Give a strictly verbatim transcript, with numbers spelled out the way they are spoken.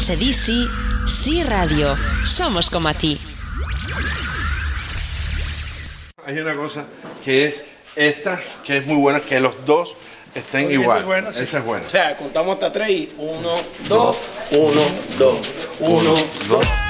Se di sí, sí radio. Somos como a ti. Hay una cosa que es esta, que es muy buena, que los dos estén Oye, igual. esa es buena, sí. Esa es buena. O sea, contamos hasta tres y uno, dos, uno, dos, uno, dos.